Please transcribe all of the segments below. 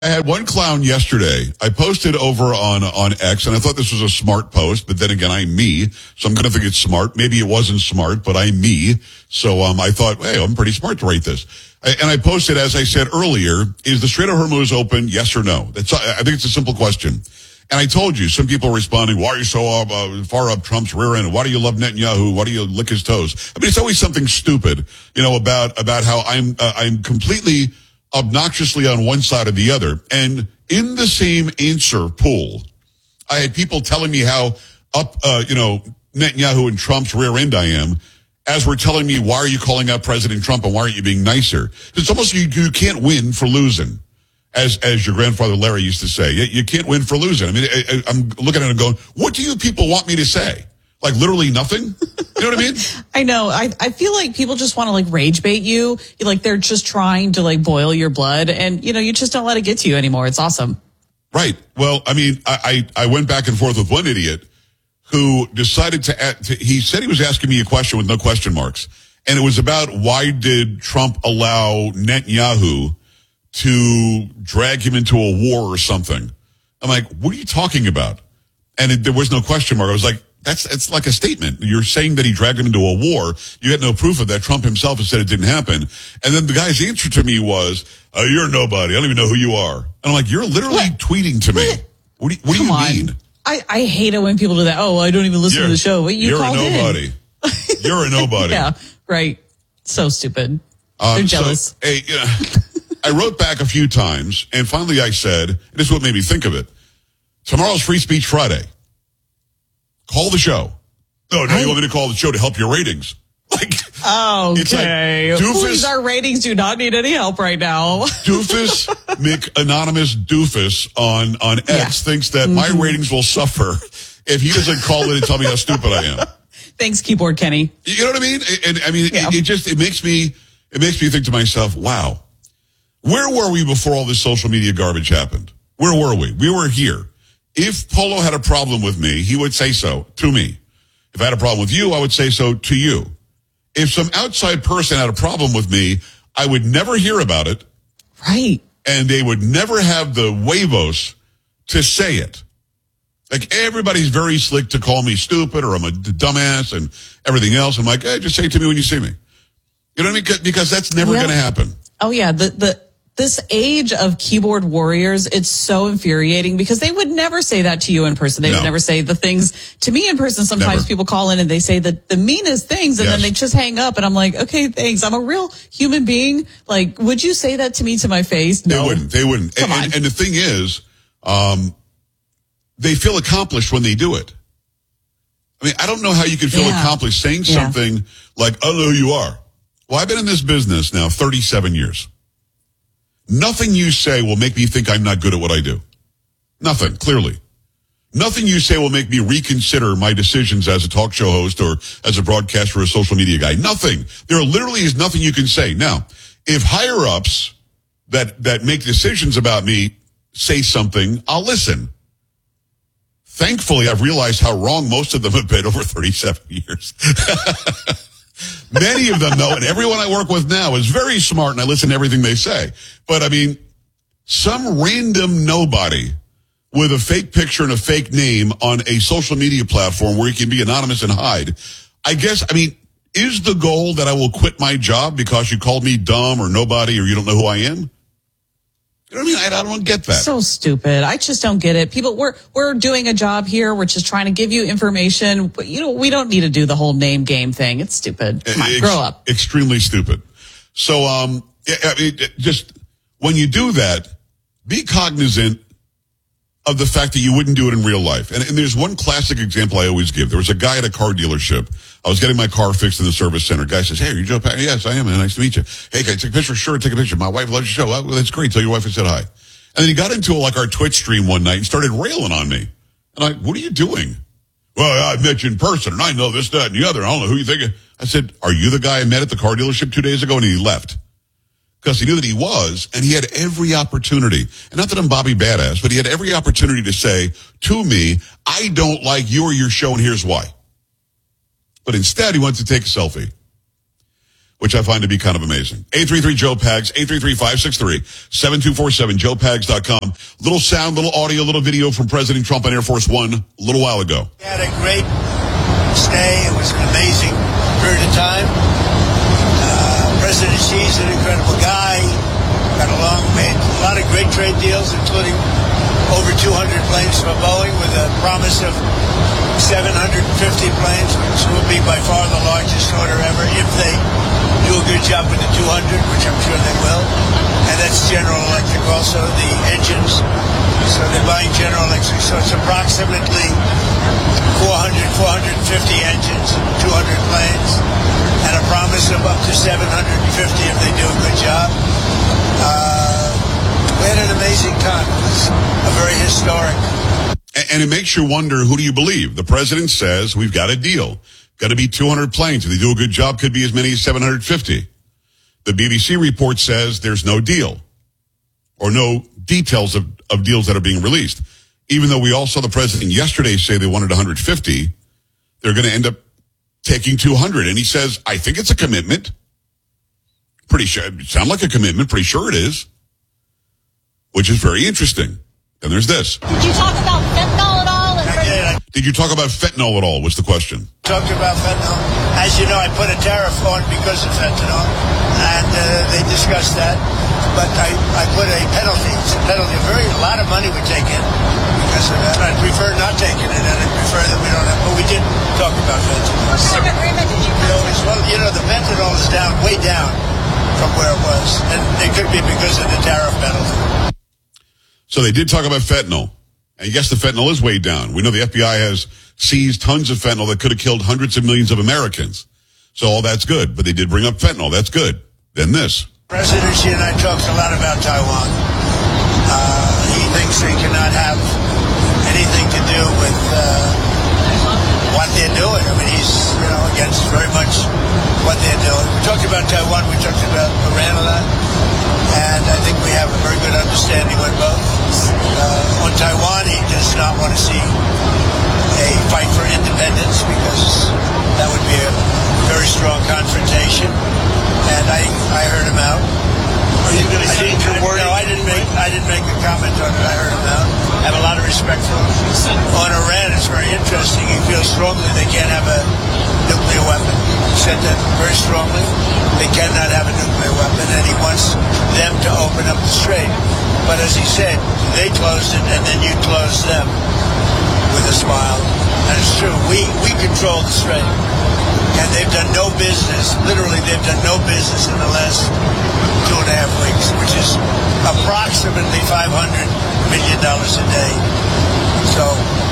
I had one clown yesterday. I posted over on X, and I thought this was a smart post, but then again, I'm me, so I'm going to think it's smart. Maybe it wasn't smart, but I'm me. So I thought, hey, I'm pretty smart to write this. And I posted, as I said earlier, is the Strait of Hormuz open, yes or no? I think it's a simple question. And I told you, some people are responding, why are you so far up Trump's rear end? Why do you love Netanyahu? Why do you lick his toes? I mean, it's always something stupid, about how I'm completely obnoxiously on one side or the other. And in the same answer pool, I had people telling me how up, Netanyahu and Trump's rear end I am, as we're telling me, why are you calling out President Trump and why aren't you being nicer? It's almost you can't win for losing. As your grandfather Larry used to say, you can't win for losing. I mean, I'm looking at it and going, what do you people want me to say? Like literally nothing? You know what I mean? I know. I feel like people just want to like rage bait you. Like they're just trying to like boil your blood and you just don't let it get to you anymore. It's awesome. Right. Well, I mean, I went back and forth with one idiot who decided he said he was asking me a question with no question marks. And it was about why did Trump allow Netanyahu to drag him into a war or something. I'm like, what are you talking about? And there was no question mark. I was like, it's like a statement. You're saying that he dragged him into a war. You had no proof of that. Trump himself has said it didn't happen. And then the guy's answer to me was, you're nobody. I don't even know who you are. And I'm like, you're literally tweeting to me. What do you mean? I hate it when people do that. Oh, I don't even listen to the show. But you're a nobody. You're a nobody. Yeah, right. So stupid. They're jealous. So, I wrote back a few times, and finally I said, this is what made me think of it. Tomorrow's Free Speech Friday. Call the show. No, you want me to call the show to help your ratings. Okay. It's like, Please, our ratings do not need any help right now. Doofus McAnonymous Doofus on X thinks that my ratings will suffer if he doesn't call in and tell me how stupid I am. Thanks, Keyboard Kenny. You know what I mean? And I mean, it makes me think to myself, wow. Where were we before all this social media garbage happened? Where were we? We were here. If Polo had a problem with me, he would say so to me. If I had a problem with you, I would say so to you. If some outside person had a problem with me, I would never hear about it. Right. And they would never have the huevos to say it. Like, everybody's very slick to call me stupid or I'm a dumbass and everything else. I'm like, hey, just say it to me when you see me. You know what I mean? Because that's never going to happen. Oh, yeah. This age of keyboard warriors, it's so infuriating because they would never say that to you in person. They would never say the things to me in person. Sometimes people call in and they say the meanest things and then they just hang up. And I'm like, okay, thanks. I'm a real human being. Like, would you say that to me to my face? No. They wouldn't. Come on. And the thing is, they feel accomplished when they do it. I mean, I don't know how you can feel accomplished saying something like, I don't know who you are. Well, I've been in this business now 37 years. Nothing you say will make me think I'm not good at what I do. Nothing, clearly. Nothing you say will make me reconsider my decisions as a talk show host or as a broadcaster or a social media guy. Nothing. There literally is nothing you can say. Now, if higher-ups that make decisions about me say something, I'll listen. Thankfully, I've realized how wrong most of them have been over 37 years. Many of them, though, and everyone I work with now is very smart, and I listen to everything they say. But, I mean, some random nobody with a fake picture and a fake name on a social media platform where you can be anonymous and hide, is the goal that I will quit my job because you called me dumb or nobody or you don't know who I am? You know what I mean? I don't get that. So stupid. I just don't get it. People, we're doing a job here. We're just trying to give you information. But, we don't need to do the whole name game thing. It's stupid. Come on, grow up. Extremely stupid. So, just when you do that, be cognizant of the fact that you wouldn't do it in real life. And there's one classic example I always give. There was a guy at a car dealership. I was getting my car fixed in the service center. Guy says, hey, are you Joe Packer? Yes, I am. Nice to meet you. Hey, can I take a picture? Sure, take a picture. My wife loves your show. Well, that's great. Tell your wife I said hi. And then he got into our Twitch stream one night and started railing on me. And I'm like, what are you doing? Well, I met you in person and I know this, that, and the other. I don't know who you think. I said, are you the guy I met at the car dealership 2 days ago? And he left. Because he knew that he was, and he had every opportunity. And not that I'm Bobby Badass, but he had every opportunity to say to me, I don't like you or your show, and here's why. But instead, he went to take a selfie. which I find to be kind of amazing. 833-JOE-PAGS, 833-563-7247, joepags.com. Little sound, little audio, little video from President Trump on Air Force One a little while ago. We had a great stay. It was an amazing period of time. President Xi's an incredible guy. Got along, made a lot of great trade deals, including over 200 planes from Boeing with a promise of 750 planes, which will be by far the largest order ever if they do a good job with the 200, which I'm sure they will. And that's General Electric also, the engines. So they're buying General Electric. So it's approximately 450 engines, 200 planes, and a promise of up to 750 if they do a good job. We had an amazing time. It was a very historic. And it makes you wonder, who do you believe? The president says, we've got a deal. Got to be 200 planes. If they do a good job, could be as many as 750. The BBC report says there's no deal or no details of deals that are being released. Even though we all saw the president yesterday say they wanted 150, they're going to end up taking 200. And he says, I think it's a commitment. Pretty sure, it sounds like a commitment. Pretty sure it is. Which is very interesting. And there's this. Did you talk about fentanyl at all? Did you talk about fentanyl at all, was the question. Talked about fentanyl. As you know, I put a tariff on because of fentanyl, and they discussed that. But I put a penalty. It's a penalty. A lot of money we take in because of that. I'd prefer not taking it, and I'd prefer that we don't have. But we did talk about fentanyl. What kind of agreement did you come to? Well, you know, the fentanyl is down, way down from where it was. And it could be because of the tariff penalty. So they did talk about fentanyl. And yes, the fentanyl is way down. We know the FBI has seized tons of fentanyl that could have killed hundreds of millions of Americans. So all that's good. But they did bring up fentanyl. That's good. Then this. President Xi and I talked a lot about Taiwan. He thinks they cannot have anything to do with what they're doing. I mean, he's, against very much what they're doing. We talked about Taiwan. We talked about Iran a lot. And I think we have a very good understanding with both. On Taiwan, he does not want to see a fight for independence because that would be a very strong confrontation. And I heard him out. Are you going to say your word? No, I didn't make a comment on it. I heard him out. I have a lot of respect for him. On Iran, it's very interesting. He feels strongly they can't have a nuclear weapon. He said that very strongly. They cannot have a nuclear weapon, and he wants them to open up the strait. But as he said, they closed it, and then you closed them with a smile. And it's true. We control the strait. And they've done no business, literally they've done no business in the last 2.5 weeks, which is approximately $500 million a day. So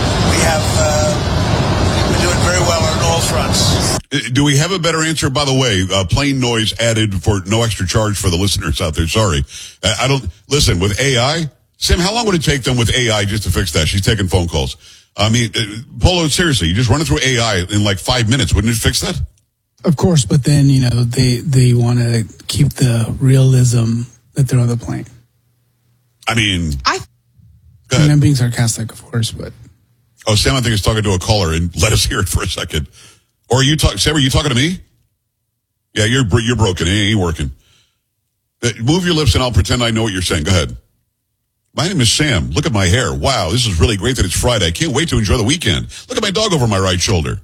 we're doing very well on all fronts. Do we have a better answer? By the way, plain noise added for no extra charge for the listeners out there. Sorry. Listen, with AI, Sam, how long would it take them with AI just to fix that? She's taking phone calls. I mean, Polo, seriously, you just run it through AI in like 5 minutes. Wouldn't it fix that? Of course, but then, they want to keep the realism that they're on the plane. I mean, I'm being sarcastic, of course, but. Oh, Sam, I think is talking to a caller, and let us hear it for a second. Or are you Sam, are you talking to me? Yeah, you're broken. It ain't working. Move your lips and I'll pretend I know what you're saying. Go ahead. My name is Sam. Look at my hair. Wow, this is really great that it's Friday. I can't wait to enjoy the weekend. Look at my dog over my right shoulder.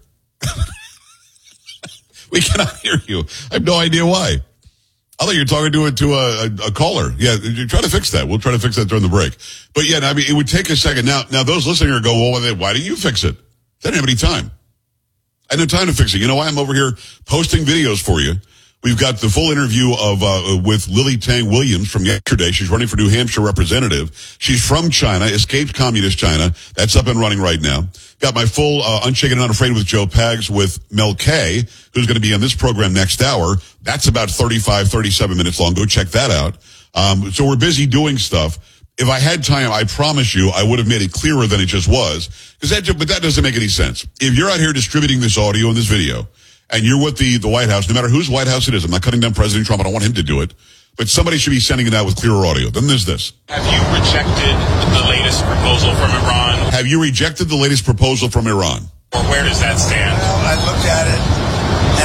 We cannot hear you. I have no idea why. I thought you were talking to a caller. Yeah, try to fix that. We'll try to fix that during the break. But yeah, I mean, it would take a second. Now those listening are going, well, why didn't you fix it? I didn't have any time. I had no time to fix it. You know why? I'm over here posting videos for you. We've got the full interview with Lily Tang Williams from yesterday. She's running for New Hampshire representative. She's from China, escaped communist China. That's up and running right now. Got my full Unshaken and Unafraid with Joe Pags with Mel K, who's going to be on this program next hour. That's about 37 minutes long. Go check that out. So we're busy doing stuff. If I had time, I promise you, I would have made it clearer than it just was. But that doesn't make any sense. If you're out here distributing this audio and this video, and you're with the White House, no matter whose White House it is, I'm not cutting down President Trump, I don't want him to do it, but somebody should be sending it out with clearer audio. Then there's this. Have you rejected the latest proposal from Iran? Have you rejected the latest proposal from Iran? Or where does that stand? Well, I looked at it, and if I don't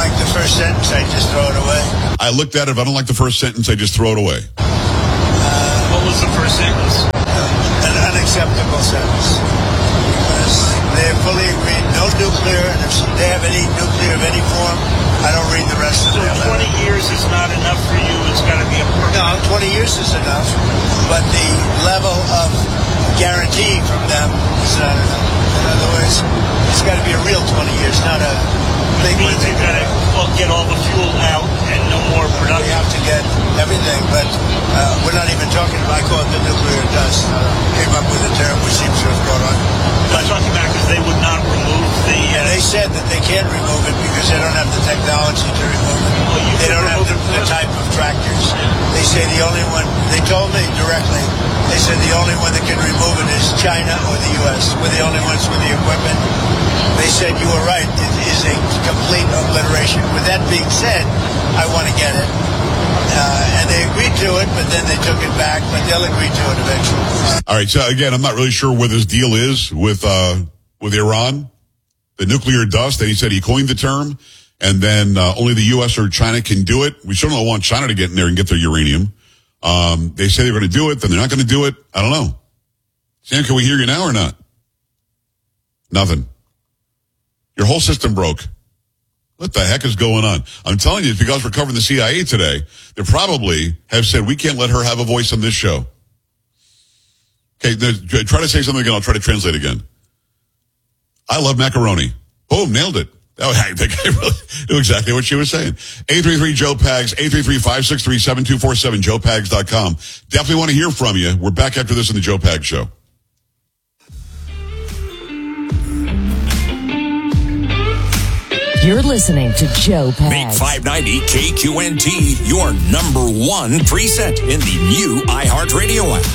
like the first sentence, I just throw it away. I looked at it. If I don't like the first sentence, I just throw it away. What was the first sentence? An unacceptable sentence. Because they fully agreed, no nuclear, and if they have any nuclear of any form, I don't read the rest of So their 20 letter. years is not enough for you. It's got to be a permanent. No, 20 years is enough, but the level of guarantee from them is not enough. In other words, it's got to be a real 20 years, not a big one. Means you've got to get all the fuel out and no more We production. have to get everything, but we're not even talking about, I call it the nuclear dust. Came up with a term which seems to have caught on. I'm talking about because they would not remove the. And they said that they can't remove it because they don't have the technology to remove it. Well, you They can don't have remove the it. type of tractors. They say the only one, they told me directly, they said the only one that can remove it is China or the U.S. We're the only ones with the equipment. They said you were right. It is a complete obliteration. With that being said, I want to get it. And they agreed to it, but then they took it back, but they'll agree to it eventually. All right. So again, I'm not really sure where this deal is with Iran, the nuclear dust. And he said he coined the term, and then only the U.S. or China can do it. We certainly don't want China to get in there and get their uranium. They say they're going to do it, then they're not going to do it. I don't know. Sam, can we hear you now or not? Nothing. Your whole system broke. What the heck is going on? I'm telling you, it's because we're covering the CIA today. They probably have said, we can't let her have a voice on this show. Okay, try to say something again. I'll try to translate again. I love macaroni. Boom, nailed it. Oh, I think I really knew exactly what she was saying. 833-JOE-PAGS, 833-563-7247, joepags.com. Definitely want to hear from you. We're back after this in the Joe Pags Show. You're listening to Joe Pags. Make 590 KQNT your number one preset in the new iHeartRadio app.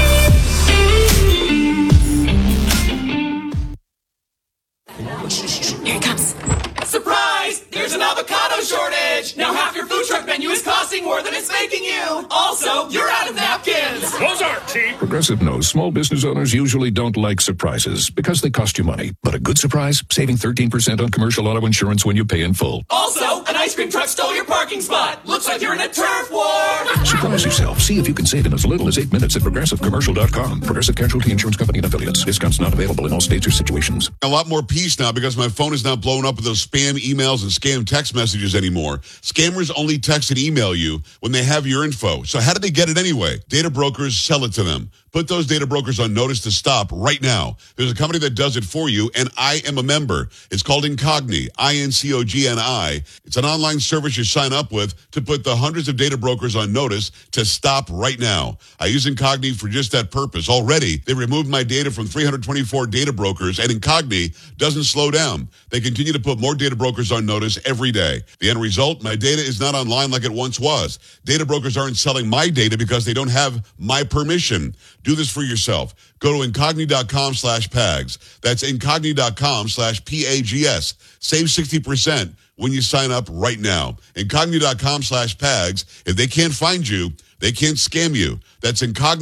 Here it comes. Surprise! There's an avocado shortage! Now half your food truck menu is costing more than it's making you! Also, you're out of napkins! Those aren't cheap. Progressive knows small business owners usually don't like surprises because they cost you money. But a good surprise, saving 13% on commercial auto insurance when you pay in full. Also, an ice cream truck stole your parking spot! Looks like you're in a turf war! Surprise yourself. See if you can save in as little as 8 minutes at progressivecommercial.com. Progressive Casualty Insurance Company and affiliates. Discounts not available in all states or situations. A lot more peace now because my phone is not blowing up with those spam emails and scam text messages anymore. Scammers only text and email you when they have your info. So how do they get it anyway? Data brokers sell it to them. Put those data brokers on notice to stop right now. There's a company that does it for you, and I am a member. It's called Incogni, I-N-C-O-G-N-I. It's an online service you sign up with to put the hundreds of data brokers on notice to stop right now. I use Incogni for just that purpose. Already, they removed my data from 324 data brokers, and Incogni doesn't slow down. They continue to put more data brokers on notice every day. The end result, my data is not online like it once was. Data brokers aren't selling my data because they don't have my permission. Do this for yourself. Go to incogni.com/PAGS. That's incogni.com/PAGS. Save 60% when you sign up right now. Incogni.com/PAGS. If they can't find you, they can't scam you. That's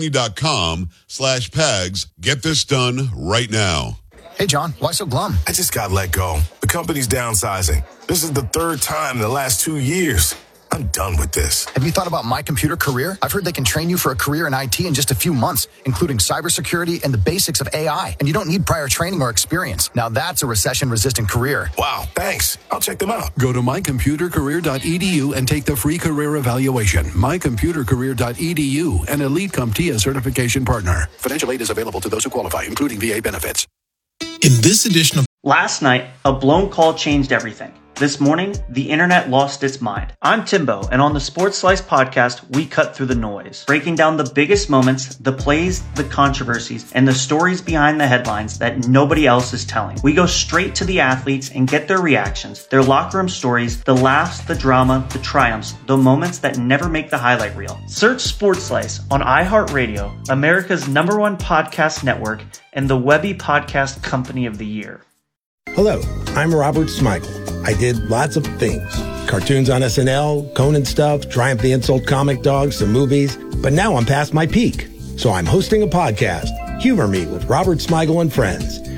incogni.com/PAGS. Get this done right now. Hey, John, why so glum? I just got let go. The company's downsizing. This is the third time in the last 2 years. I'm done with this. Have you thought about My Computer Career? I've heard they can train you for a career in IT in just a few months, including cybersecurity and the basics of AI. And you don't need prior training or experience. Now that's a recession-resistant career. Wow, thanks. I'll check them out. Go to mycomputercareer.edu and take the free career evaluation. Mycomputercareer.edu, an Elite CompTIA certification partner. Financial aid is available to those who qualify, including VA benefits. In this edition of Last night, a blown call changed everything. This morning, the internet lost its mind. I'm Timbo, and on the Sports Slice podcast, we cut through the noise, breaking down the biggest moments, the plays, the controversies, and the stories behind the headlines that nobody else is telling. We go straight to the athletes and get their reactions, their locker room stories, the laughs, the drama, the triumphs, the moments that never make the highlight reel. Search Sports Slice on iHeartRadio, America's #1 podcast network, and the Webby Podcast Company of the Year. Hello, I'm Robert Smigel. I did lots of things. Cartoons on SNL, Conan stuff, Triumph the Insult comic dogs, some movies. But now I'm past my peak. So I'm hosting a podcast, Humor Me with Robert Smigel and Friends.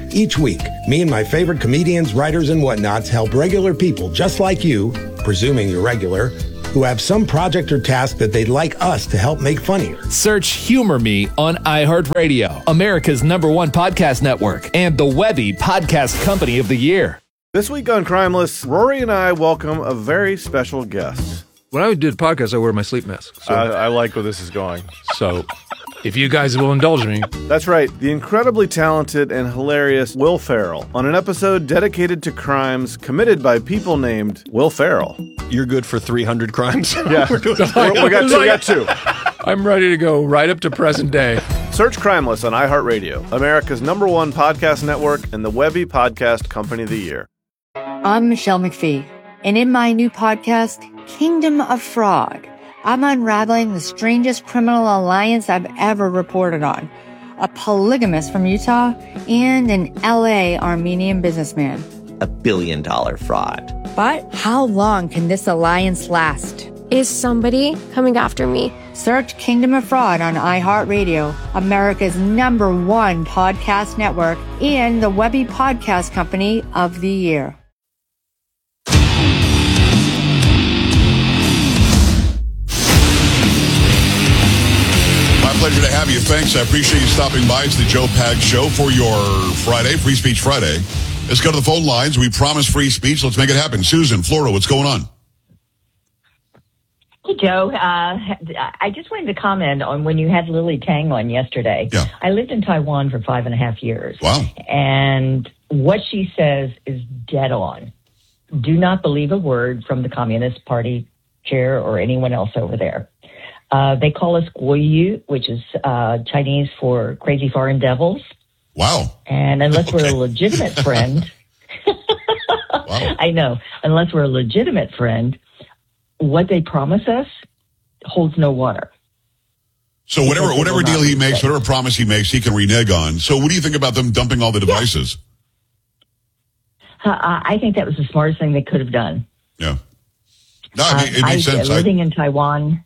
Each week, me and my favorite comedians, writers, and whatnots help regular people just like you, presuming you're regular, who have some project or task that they'd like us to help make funnier. Search Humor Me on iHeartRadio, America's #1 podcast network, and the Webby Podcast Company of the Year. This week on Crimeless, Rory and I welcome a very special guest. When I do the podcast, I wear my sleep mask. So. I like where this is going. So, if you guys will indulge me. That's right, the incredibly talented and hilarious Will Ferrell on an episode dedicated to crimes committed by people named Will Ferrell. You're good for 300 crimes? Yeah, we got two. I'm ready to go right up to present day. Search Crimeless on iHeartRadio, America's #1 podcast network and the Webby Podcast Company of the Year. I'm Michelle McPhee, and in my new podcast, Kingdom of Fraud, I'm unraveling the strangest criminal alliance I've ever reported on. A polygamist from Utah and an LA Armenian businessman. $1 billion fraud. But how long can this alliance last? Is somebody coming after me? Search Kingdom of Fraud on iHeartRadio, America's #1 podcast network, and the Webby Podcast Company of the Year. Pleasure to have you. Thanks. I appreciate you stopping by. It's the Joe Pags Show for your Friday, Free Speech Friday. Let's go to the phone lines. We promise free speech. Let's make it happen. Susan, Florida, what's going on? Hey, Joe. I just wanted to comment on when you had Lily Tang on yesterday. Yeah. I lived in Taiwan for 5.5 years. Wow. And what she says is dead on. Do not believe a word from the Communist Party chair or anyone else over there. They call us Guoyu, which is Chinese for crazy foreign devils. Wow. And unless we're a legitimate friend, wow. I know, unless we're a legitimate friend, what they promise us holds no water. So whatever deal he makes, whatever promise he makes, he can renege on. So what do you think about them dumping all the devices? I think that was the smartest thing they could have done. Yeah. No, I mean, it makes sense. Living in Taiwan...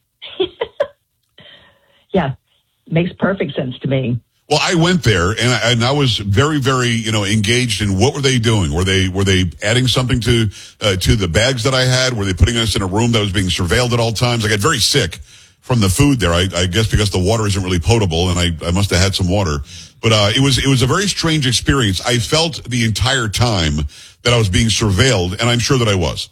Yeah, makes perfect sense to me. Well, I went there and I was very, very, engaged in what were they doing? Were they adding something to the bags that I had? Were they putting us in a room that was being surveilled at all times? I got very sick from the food there. I guess because the water isn't really potable and I must have had some water. But it was a very strange experience. I felt the entire time that I was being surveilled, and I'm sure that I was.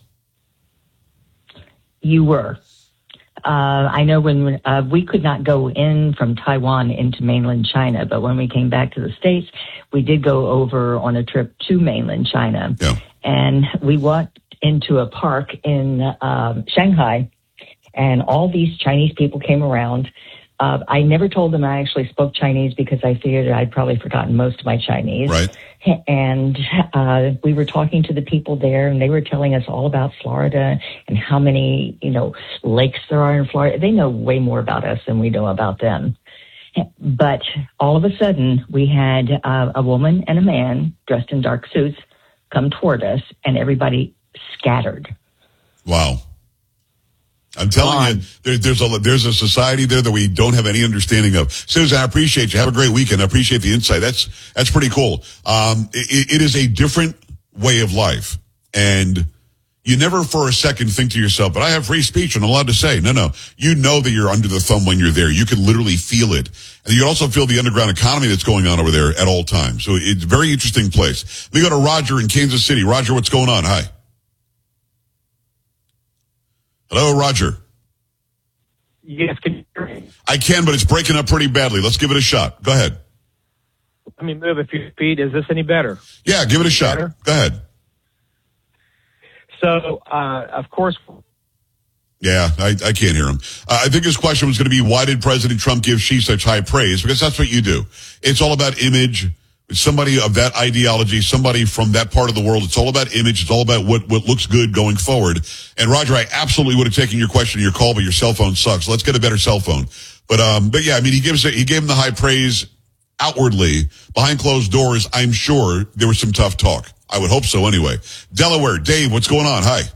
You were. I know when we could not go in from Taiwan into mainland China, but when we came back to the States, we did go over on a trip to mainland China. Yeah. And we walked into a park in Shanghai, and all these Chinese people came around. I never told them I actually spoke Chinese because I figured I'd probably forgotten most of my Chinese. Right. And we were talking to the people there, and they were telling us all about Florida and how many, lakes there are in Florida. They know way more about us than we know about them. But all of a sudden, we had a woman and a man dressed in dark suits come toward us, and everybody scattered. Wow. I'm telling you, there's a society there that we don't have any understanding of. Susan, I appreciate you. Have a great weekend. I appreciate the insight. That's pretty cool. It is a different way of life. And you never for a second think to yourself, but I have free speech and I'm allowed to say. No. You know that you're under the thumb when you're there. You can literally feel it. And you also feel the underground economy that's going on over there at all times. So it's a very interesting place. We go to Roger in Kansas City. Roger, what's going on? Hi. Hello, Roger. Yes, can you hear me? I can, but it's breaking up pretty badly. Let's give it a shot. Go ahead. Let me move a few feet. Is this any better? Yeah, give it a shot. Better? Go ahead. So, of course... Yeah, I can't hear him. I think his question was going to be, why did President Trump give Xi such high praise? Because that's what you do. It's all about image. Somebody of that ideology, somebody from that part of the world. It's all about image. It's all about what looks good going forward. And Roger, I absolutely would have taken your question, your call, but your cell phone sucks. Let's get a better cell phone. But yeah, I mean, he gave him the high praise outwardly. Behind closed doors, I'm sure there was some tough talk. I would hope so anyway. Delaware, Dave, what's going on? Hi.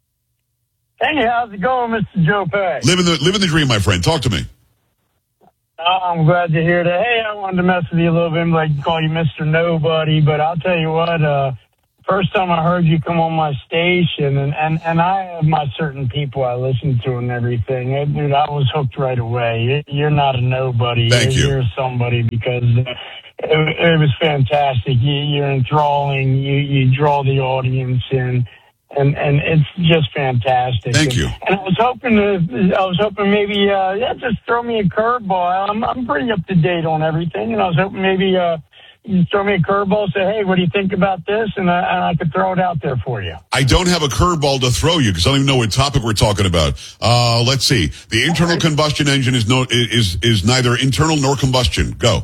Hey, how's it going, Mr. Joe Pags? Living the dream, my friend. Talk to me. I'm glad to hear that. Hey, I wanted to mess with you a little bit, like call you Mr. Nobody, but I'll tell you what, first time I heard you come on my station, and I have my certain people I listen to and everything. Dude, I was hooked right away. You're not a nobody. Thank you. You're somebody because it was fantastic. You're enthralling. You draw the audience in. And it's just fantastic. Thank you. And I was hoping maybe just throw me a curveball. I'm pretty up to date on everything, and I was hoping maybe you throw me a curveball, say, hey, what do you think about this? And I could throw it out there for you. I don't have a curveball to throw you because I don't even know what topic we're talking about. Let's see. The internal combustion engine is neither internal nor combustion. Go.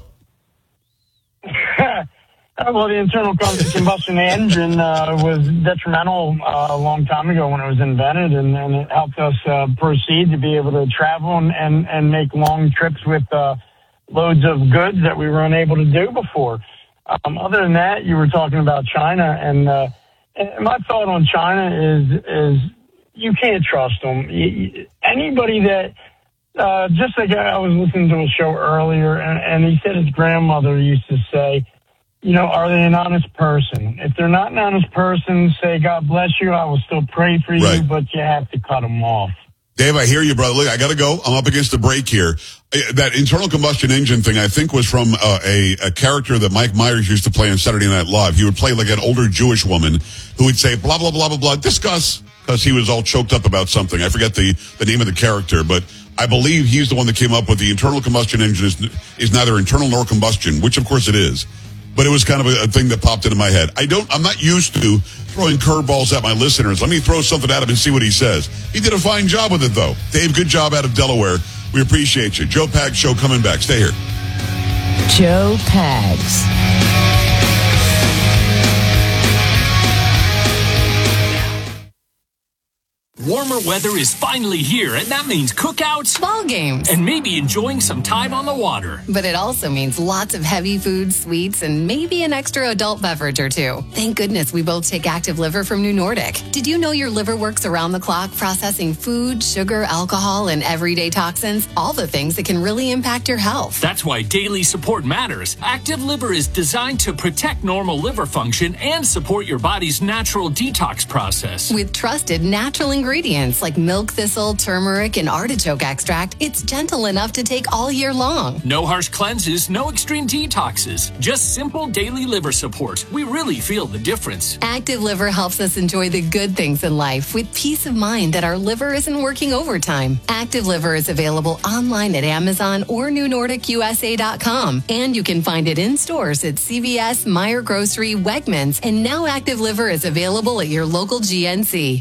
Well, the internal combustion engine was detrimental a long time ago when it was invented, and it helped us proceed to be able to travel and make long trips with loads of goods that we were unable to do before. Other than that, you were talking about China, and my thought on China is you can't trust them. Anybody that, just like I was listening to a show earlier, and he said his grandmother used to say, are they an honest person? If they're not an honest person, say, God bless you, I will still pray for you, but you have to cut them off. Dave, I hear you, brother. Look, I got to go. I'm up against the break here. That internal combustion engine thing, I think, was from a character that Mike Myers used to play on Saturday Night Live. He would play like an older Jewish woman who would say, blah, blah, blah, blah, blah, discuss, because he was all choked up about something. I forget the name of the character, but I believe he's the one that came up with the internal combustion engine is neither internal nor combustion, which, of course, it is. But it was kind of a thing that popped into my head. I'm not used to throwing curveballs at my listeners. Let me throw something at him and see what he says. He did a fine job with it, though. Dave, good job out of Delaware. We appreciate you. Joe Pags Show coming back. Stay here. Joe Pags. Warmer weather is finally here, and that means cookouts, ball games, and maybe enjoying some time on the water. But it also means lots of heavy foods, sweets, and maybe an extra adult beverage or two. Thank goodness we both take Active Liver from New Nordic. Did you know your liver works around the clock processing food, sugar, alcohol, and everyday toxins? All the things that can really impact your health. That's why daily support matters. Active Liver is designed to protect normal liver function and support your body's natural detox process. With trusted natural ingredients like milk thistle, turmeric, and artichoke extract, it's gentle enough to take all year long. No harsh cleanses, no extreme detoxes, just simple daily liver support. We really feel the difference. Active Liver helps us enjoy the good things in life with peace of mind that our liver isn't working overtime. Active Liver is available online at Amazon or NewNordicUSA.com, and you can find it in stores at CVS, Meijer Grocery, Wegmans, and now Active Liver is available at your local GNC.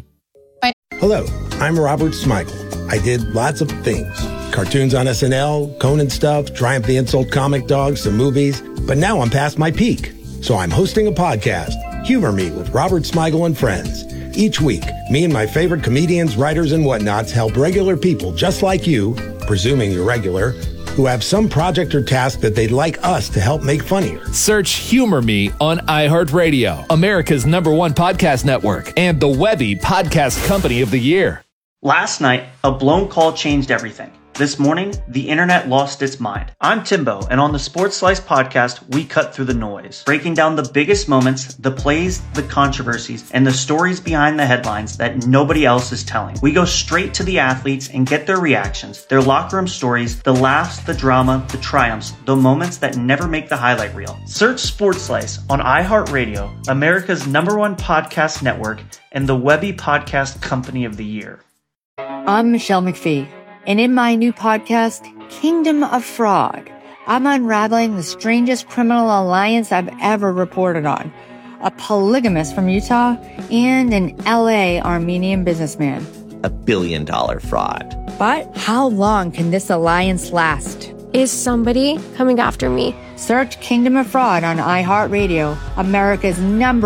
Hello, I'm Robert Smigel. I did lots of things. Cartoons on SNL, Conan stuff, Triumph the Insult comic dog, some movies. But now I'm past my peak. So I'm hosting a podcast, Humor Me with Robert Smigel and Friends. Each week, me and my favorite comedians, writers, and whatnots help regular people just like you, presuming you're regular, who have some project or task that they'd like us to help make funnier. Search Humor Me on iHeartRadio, America's #1 podcast network, and the Webby Podcast Company of the Year. Last night, a blown call changed everything. This morning, the internet lost its mind. I'm Timbo, and on the Sports Slice podcast, we cut through the noise, breaking down the biggest moments, the plays, the controversies, and the stories behind the headlines that nobody else is telling. We go straight to the athletes and get their reactions, their locker room stories, the laughs, the drama, the triumphs, the moments that never make the highlight reel. Search Sports Slice on iHeartRadio, America's #1 podcast network, and the Webby Podcast Company of the Year. I'm Michelle McPhee. And in my new podcast, Kingdom of Frog, I'm unraveling the strangest criminal alliance I've ever reported on. A polygamist from Utah and an LA Armenian businessman. $1 billion fraud. But how long can this alliance last? Is somebody coming after me? Search Kingdom of Fraud on iHeartRadio, America's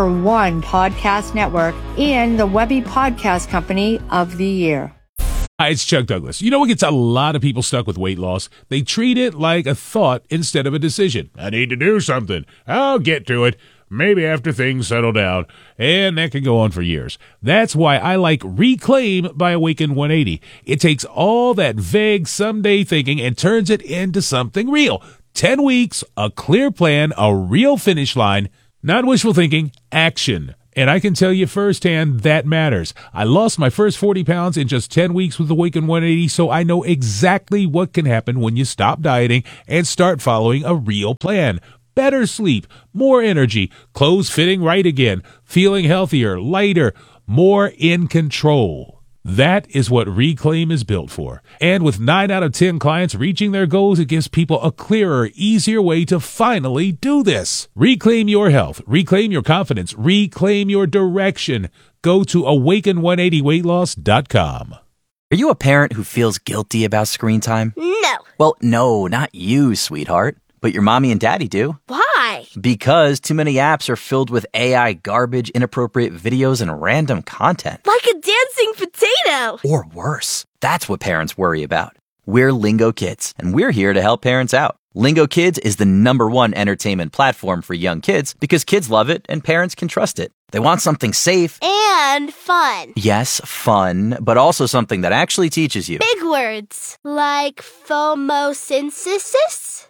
#1 podcast network, and the Webby Podcast Company of the Year. Hi, it's Chuck Douglas. You know what gets a lot of people stuck with weight loss? They treat it like a thought instead of a decision. I need to do something. I'll get to it. maybe after things settle down, and that can go on for years. That's why I like Reclaim by Awaken 180. It takes all that vague someday thinking and turns it into something real. 10 weeks, a clear plan, a real finish line, not wishful thinking, action. And I can tell you firsthand that matters. I lost my first 40 pounds in just 10 weeks with Awaken 180, so I know exactly what can happen when you stop dieting and start following a real plan. Better sleep, more energy, clothes fitting right again, feeling healthier, lighter, more in control. That is what Reclaim is built for. And with 9 out of 10 clients reaching their goals, it gives people a clearer, easier way to finally do this. Reclaim your health. Reclaim your confidence. Reclaim your direction. Go to awaken180weightloss.com. Are you a parent who feels guilty about screen time? No. Well, no, not you, sweetheart. But your mommy and daddy do. Why? Because too many apps are filled with AI garbage, inappropriate videos, and random content. Like a dancing potato. Or worse. That's what parents worry about. We're Lingo Kids, and we're here to help parents out. Lingo Kids is the #1 entertainment platform for young kids because kids love it and parents can trust it. They want something safe. And fun. Yes, fun, but also something that actually teaches you. Big words. Like phomosynthesis?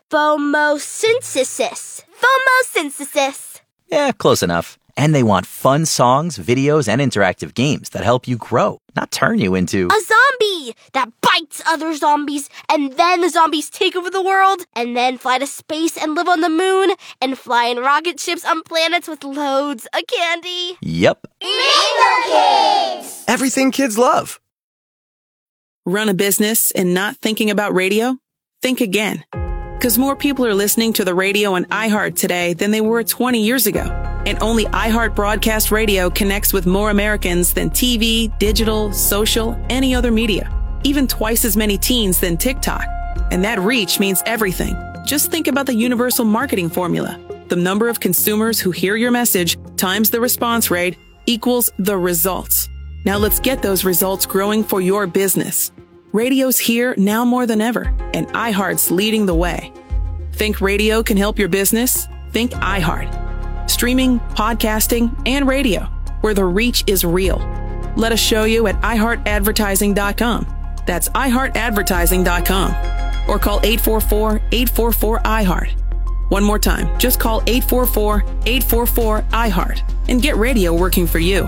Phomosynthesis. Phomosynthesis. Yeah, close enough. And they want fun songs, videos, and interactive games that help you grow, not turn you into a zombie that bites other zombies, and then the zombies take over the world, and then fly to space and live on the moon, and fly in rocket ships on planets with loads of candy. Yep. Lingo Kids! Everything kids love. Run a business and not thinking about radio? Think again. Because more people are listening to the radio on iHeart today than they were 20 years ago. And only iHeart Broadcast Radio connects with more Americans than TV, digital, social, any other media. Even twice as many teens than TikTok. And that reach means everything. Just think about the universal marketing formula. The number of consumers who hear your message times the response rate equals the results. Now let's get those results growing for your business. Radio's here now more than ever, and iHeart's leading the way. Think radio can help your business? Think iHeart. Streaming, podcasting, and radio, where the reach is real. Let us show you at iHeartAdvertising.com. That's iHeartAdvertising.com. Or call 844-844-iHeart. One more time, just call 844-844-iHeart and get radio working for you.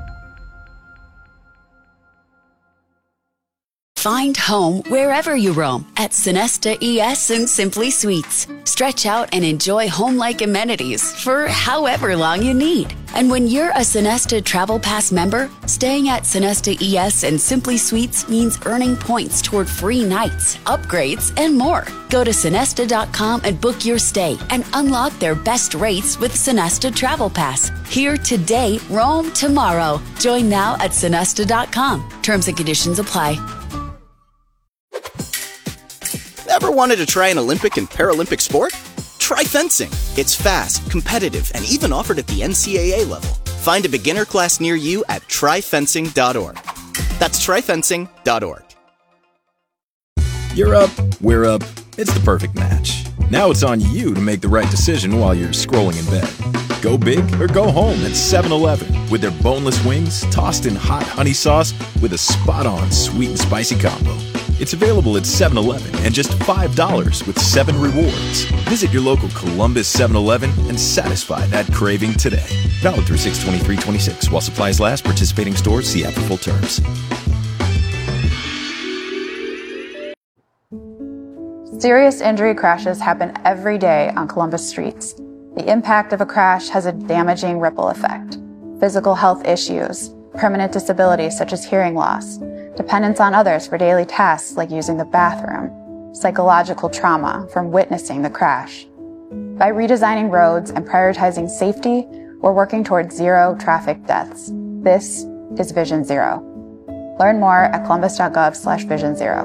Find home wherever you roam at Sonesta ES and Simply Suites. Stretch out and enjoy home-like amenities for however long you need. And when you're a Sonesta Travel Pass member, staying at Sonesta ES and Simply Suites means earning points toward free nights, upgrades, and more. Go to Sonesta.com and book your stay and unlock their best rates with Sonesta Travel Pass. Here today, roam tomorrow. Join now at Sonesta.com. Terms and conditions apply. Ever wanted to try an Olympic and Paralympic sport? Try fencing. It's fast, competitive, and even offered at the NCAA level. Find a beginner class near you at tryfencing.org. That's tryfencing.org. You're up, we're up. It's the perfect match. Now it's on you to make the right decision while you're scrolling in bed. Go big or go home at 7-Eleven with their boneless wings tossed in hot honey sauce with a spot-on sweet and spicy combo. It's available at 7-Eleven and just $5 with 7 rewards. Visit your local Columbus 7-Eleven and satisfy that craving today. Valid through 6/23/26. While supplies last, participating stores see app for full terms. Serious injury crashes happen every day on Columbus streets. The impact of a crash has a damaging ripple effect. Physical health issues, permanent disabilities such as hearing loss, dependence on others for daily tasks like using the bathroom, psychological trauma from witnessing the crash. By redesigning roads and prioritizing safety, we're working towards 0 traffic deaths. This is Vision Zero. Learn more at columbus.gov/Vision Zero.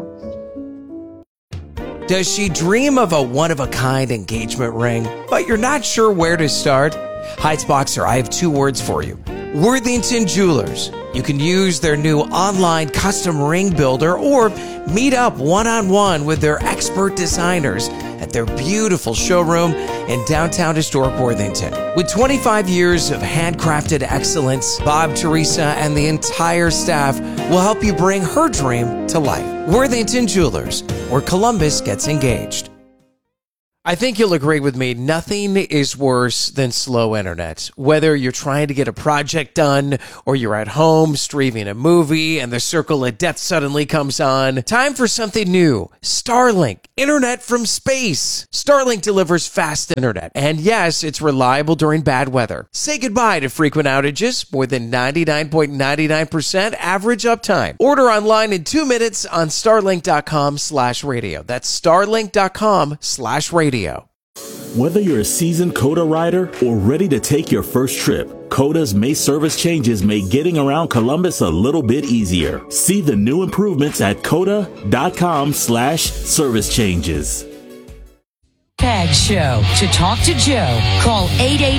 Does she dream of a one-of-a-kind engagement ring, but you're not sure where to start? Heights Boxer, I have 2 words for you. Worthington Jewelers. You can use their new online custom ring builder or meet up one-on-one with their expert designers at their their beautiful showroom in downtown historic Worthington. With 25 years of handcrafted excellence, Bob, Teresa, and the entire staff will help you bring her dream to life. Worthington Jewelers, where Columbus gets engaged. I think you'll agree with me, nothing is worse than slow internet. Whether you're trying to get a project done or you're at home streaming a movie and the circle of death suddenly comes on, time for something new. Starlink, internet from space. Starlink delivers fast internet. And yes, it's reliable during bad weather. Say goodbye to frequent outages, more than 99.99% average uptime. Order online in 2 minutes on starlink.com/radio. That's starlink.com/radio. Whether you're a seasoned COTA rider or ready to take your first trip, COTA's May service changes make getting around Columbus a little bit easier. See the new improvements at COTA.com/service changes. PAGS Show. To talk to Joe, call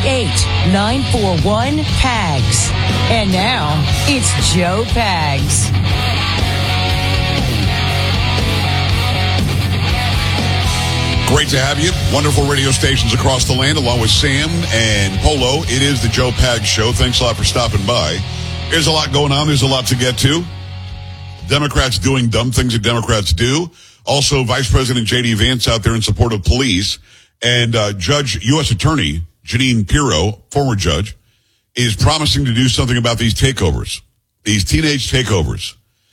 888-941-PAGS. And now, it's Joe Pags. Great to have you. Wonderful radio stations across the land, along with Sam and Polo. It is the Joe Pags Show. Thanks a lot for stopping by. There's a lot going on. There's a lot to get to. Democrats doing dumb things that Democrats do. Also, Vice President J.D. Vance out there in support of police. And U.S. Attorney Jeanine Pirro, former judge, is promising to do something about these takeovers, these teenage takeovers.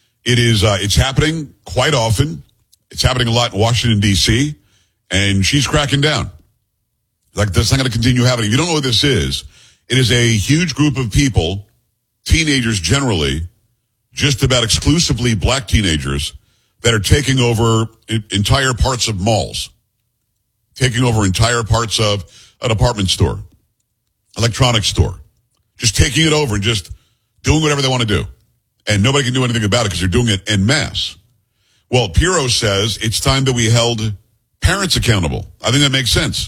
It's happening quite often. It's happening a lot in Washington, D.C., and she's cracking down. Like, that's not going to continue happening. If you don't know what this is, it is a huge group of people, teenagers generally, just about exclusively black teenagers, that are taking over entire parts of malls, taking over entire parts of a department store, electronics store, just taking it over and just doing whatever they want to do. And nobody can do anything about it because they're doing it en masse. Well, Pirro says it's time that we held parents accountable. I think that makes sense.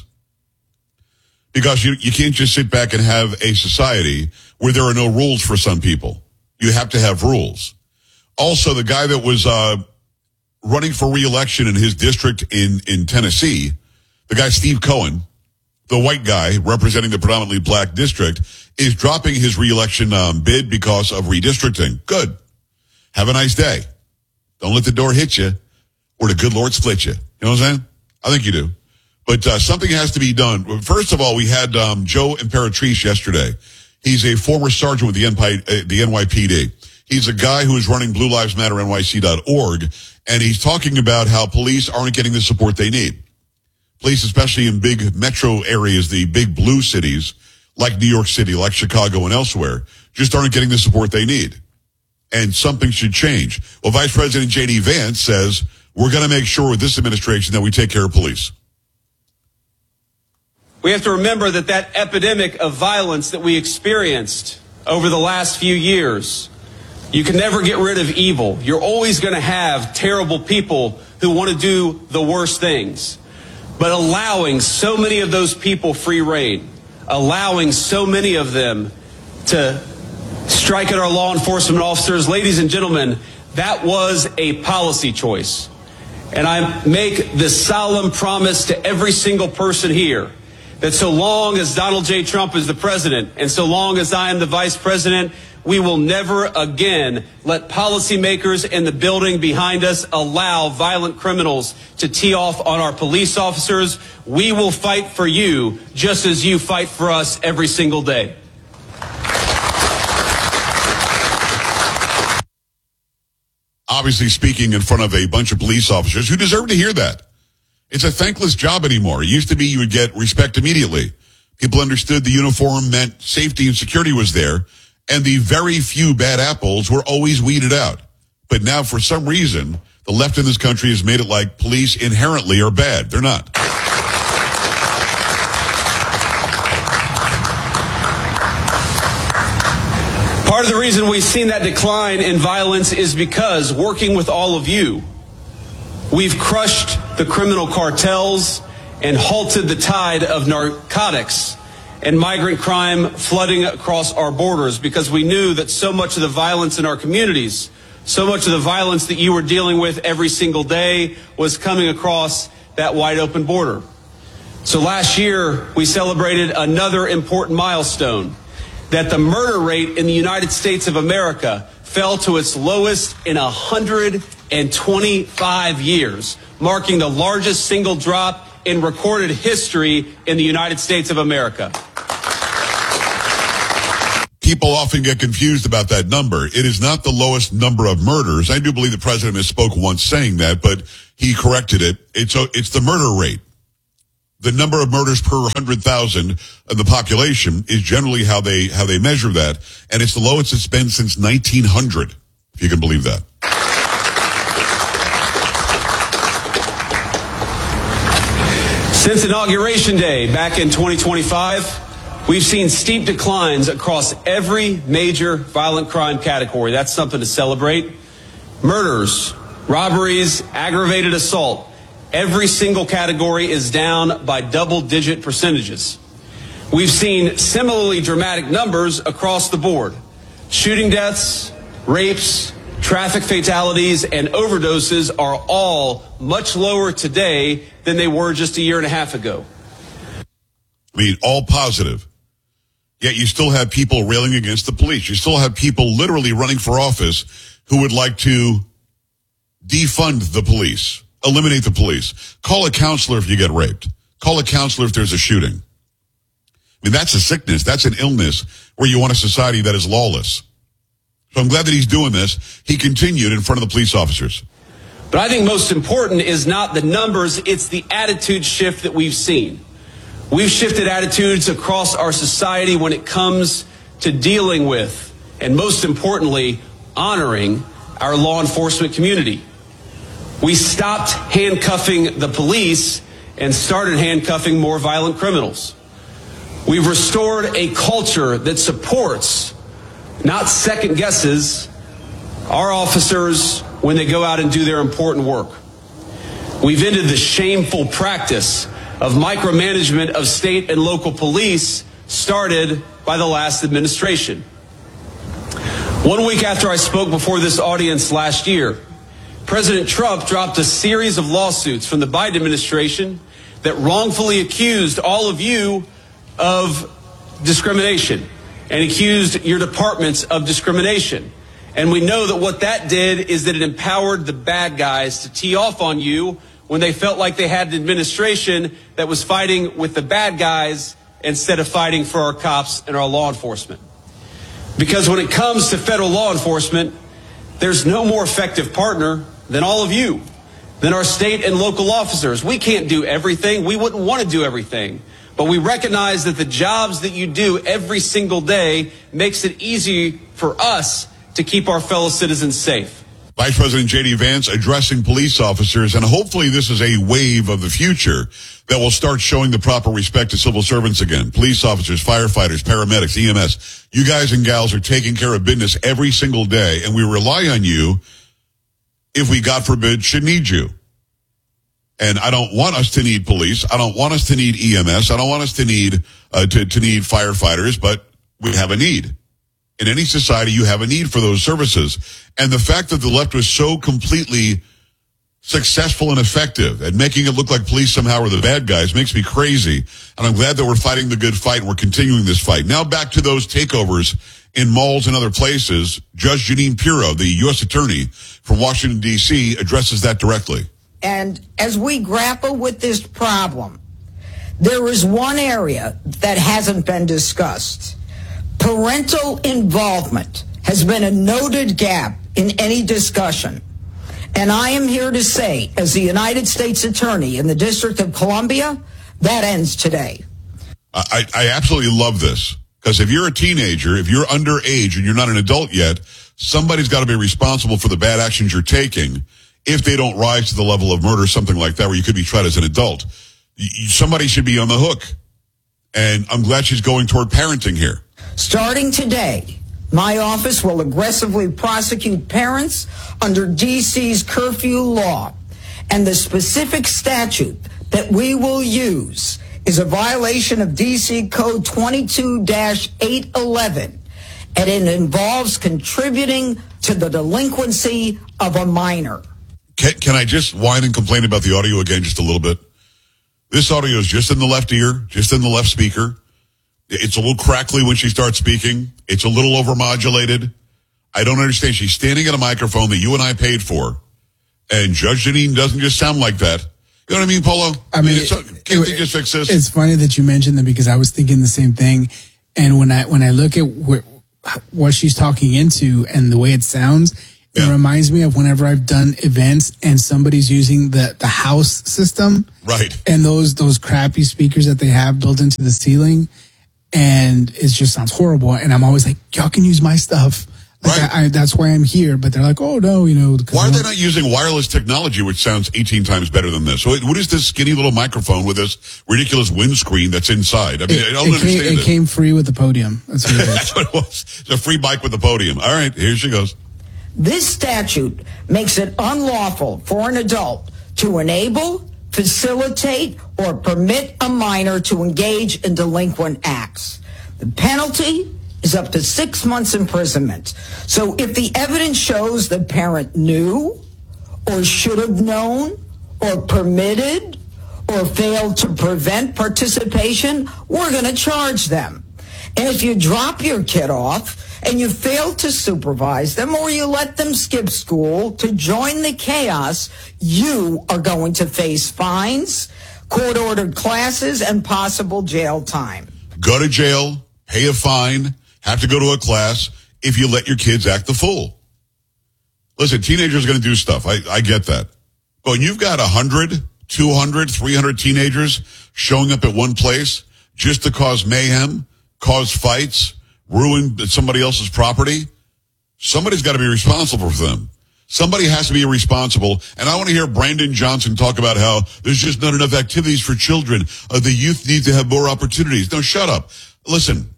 Because you can't just sit back and have a society where there are no rules for some people. You have to have rules. Also, the guy that was running for re-election in his district in Tennessee, the guy Steve Cohen, the white guy representing the predominantly black district, is dropping his re-election bid because of redistricting. Good. Have a nice day. Don't let the door hit you or the good Lord split you. You know what I'm saying? I think you do. But something has to be done. First of all, we had Joe Imperatrice yesterday. He's a former sergeant with the NYPD. He's a guy who is running BlueLivesMatterNYC.org, and he's talking about how police aren't getting the support they need. Police, especially in big metro areas, the big blue cities, like New York City, like Chicago and elsewhere, just aren't getting the support they need. And something should change. Well, Vice President J.D. Vance says, we're going to make sure with this administration that we take care of police. We have to remember that epidemic of violence that we experienced over the last few years, you can never get rid of evil. You're always going to have terrible people who want to do the worst things. But allowing so many of those people free rein, allowing so many of them to strike at our law enforcement officers, ladies and gentlemen, that was a policy choice. And I make this solemn promise to every single person here that so long as Donald J. Trump is the president and so long as I am the vice president, we will never again let policymakers in the building behind us allow violent criminals to tee off on our police officers. We will fight for you just as you fight for us every single day. Obviously speaking in front of a bunch of police officers who deserve to hear that. It's a thankless job anymore. It used to be you would get respect immediately. People understood the uniform meant safety and security was there, and the very few bad apples were always weeded out. But now, for some reason, the left in this country has made it like police inherently are bad. They're not. Part of the reason we've seen that decline in violence is because, working with all of you, we've crushed the criminal cartels and halted the tide of narcotics and migrant crime flooding across our borders, because we knew that so much of the violence in our communities, so much of the violence that you were dealing with every single day was coming across that wide open border. So last year, we celebrated another important milestone, that the murder rate in the United States of America fell to its lowest in 125 years, marking the largest single drop in recorded history in the United States of America. People often get confused about that number. It is not the lowest number of murders. I do believe the president misspoke once saying that, but he corrected it. It's the murder rate. The number of murders per 100,000 of the population is generally how they measure that, and it's the lowest it's been since 1900, if you can believe that. Since Inauguration Day back in 2025, we've seen steep declines across every major violent crime category. That's something to celebrate. Murders, robberies, aggravated assault. Every single category is down by double-digit percentages. We've seen similarly dramatic numbers across the board. Shooting deaths, rapes, traffic fatalities, and overdoses are all much lower today than they were just a year and a half ago. I mean, all positive. Yet you still have people railing against the police. You still have people literally running for office who would like to defund the police, eliminate the police. Call a counselor if you get raped. Call a counselor if there's a shooting. I mean, that's a sickness. That's an illness where you want a society that is lawless. So I'm glad that he's doing this. He continued in front of the police officers. But I think most important is not the numbers, it's the attitude shift that we've seen. We've shifted attitudes across our society when it comes to dealing with, and most importantly, honoring our law enforcement community. We stopped handcuffing the police and started handcuffing more violent criminals. We've restored a culture that supports, not second guesses, our officers when they go out and do their important work. We've ended the shameful practice of micromanagement of state and local police started by the last administration. 1 week after I spoke before this audience last year, President Trump dropped a series of lawsuits from the Biden administration that wrongfully accused all of you of discrimination and accused your departments of discrimination. And we know that what that did is that it empowered the bad guys to tee off on you when they felt like they had an administration that was fighting with the bad guys instead of fighting for our cops and our law enforcement. Because when it comes to federal law enforcement, there's no more effective partner than all of you, than our state and local officers. We can't do everything. We wouldn't want to do everything. But we recognize that the jobs that you do every single day makes it easy for us to keep our fellow citizens safe. Vice President J.D. Vance addressing police officers, and hopefully this is a wave of the future that will start showing the proper respect to civil servants again. Police officers, firefighters, paramedics, EMS. You guys and gals are taking care of business every single day, and we rely on you if we, God forbid, should need you. And I don't want us to need police. I don't want us to need EMS. I don't want us to need to need firefighters, but we have a need. In any society, you have a need for those services. And the fact that the left was so completely successful and effective at making it look like police somehow are the bad guys makes me crazy. And I'm glad that we're fighting the good fight and we're continuing this fight. Now back to those takeovers in malls and other places. Judge Jeanine Pirro, the U.S. Attorney from Washington, D.C., addresses that directly. And as we grapple with this problem, there is one area that hasn't been discussed. Parental involvement has been a noted gap in any discussion. And I am here to say, as the United States Attorney in the District of Columbia, that ends today. I absolutely love this, because if you're a teenager, if you're underage and you're not an adult yet, somebody's got to be responsible for the bad actions you're taking if they don't rise to the level of murder, something like that, where you could be tried as an adult. Somebody should be on the hook. And I'm glad she's going toward parenting here. Starting today, my office will aggressively prosecute parents under D.C.'s curfew law. And the specific statute that we will use is a violation of D.C. Code 22-811. And it involves contributing to the delinquency of a minor. Can I just whine and complain about the audio again just a little bit? This audio is just in the left ear, just in the left speaker. It's a little crackly when she starts speaking. It's a little overmodulated. I don't understand. She's standing at a microphone that you and I paid for, and Judge Jeanine doesn't just sound like that. You know what I mean, Polo? I mean, can't they just fix this? It's funny that you mentioned that because I was thinking the same thing. And when I look at what she's talking into and the way it sounds, it reminds me of whenever I've done events and somebody's using the house system. Right. And those crappy speakers that they have built into the ceiling. And it just sounds horrible. And I'm always like, y'all can use my stuff. Like right. That's why I'm here. But they're like, oh, no, you know. Why are they not using wireless technology, which sounds 18 times better than this? So what is this skinny little microphone with this ridiculous windscreen that's inside? I mean, I don't understand it. It came free with the podium. That's what it is. That's what it was. It's a free bike with the podium. All right, here she goes. This statute makes it unlawful for an adult to enable, facilitate, or permit a minor to engage in delinquent acts. The penalty is up to 6 months imprisonment. So if the evidence shows the parent knew or should have known or permitted or failed to prevent participation, we're going to charge them. And if you drop your kid off and you fail to supervise them or you let them skip school to join the chaos, you are going to face fines, court-ordered classes, and possible jail time. Go to jail, pay a fine, have to go to a class if you let your kids act the fool. Listen, teenagers are going to do stuff. I get that. But when you've got 100, 200, 300 teenagers showing up at one place just to cause mayhem, cause fights, ruin somebody else's property, somebody's got to be responsible for them. Somebody has to be responsible. And I want to hear Brandon Johnson talk about how there's just not enough activities for children. The youth need to have more opportunities. No, shut up. Listen.